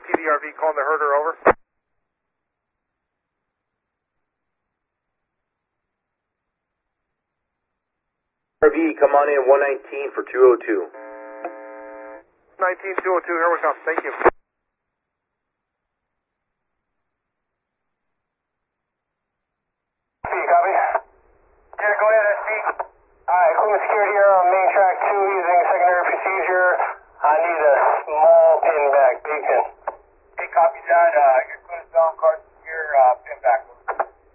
TDRV calling the herder, over. RV, come on in 119 for 202. 19202, here we come. Thank you. Copy. Yeah, go ahead, SP. Alright, equipment secured here on main track 2.